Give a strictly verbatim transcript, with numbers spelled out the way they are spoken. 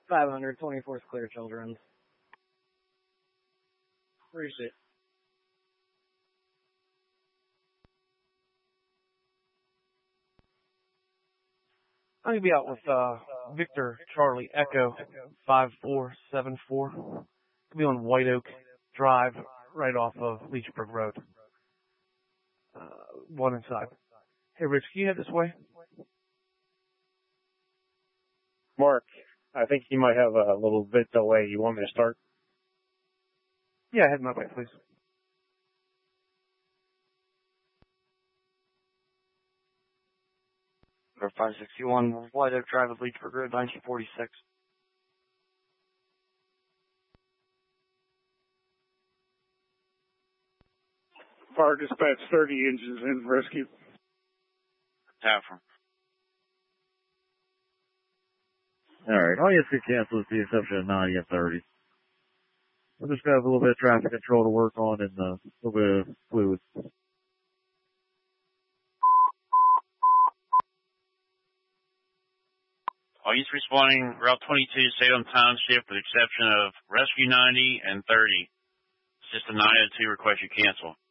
five hundred, twenty-fourth clear, Children's. Appreciate it. I'm going to be out with uh, Victor Charlie Echo five four seven four. I'll be on White Oak Drive right off of Leechburg Road. Uh, one inside. Hey, Rich, can you head this way? Mark, I think you might have a little bit delay. You want me to start? Yeah, head my way, please. five sixty-one, White Oak Drive at Leechburg Road, nineteen forty-six. Fire dispatch, thirty engines in rescue. Taffer. Alright, all you have to cancel with the exception of ninety and thirty. We're just going to have a little bit of traffic control to work on and uh, a little bit of fluid. All units responding, Route twenty-two, Salem Township, with the exception of Rescue ninety and thirty. System nine oh two requests you cancel.